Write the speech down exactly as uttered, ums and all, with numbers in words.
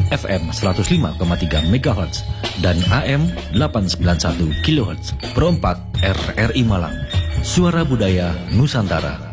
F M seratus lima koma tiga megahertz, dan A M delapan ratus sembilan puluh satu kilohertz. Perempat R R I Malang, Suara Budaya Nusantara.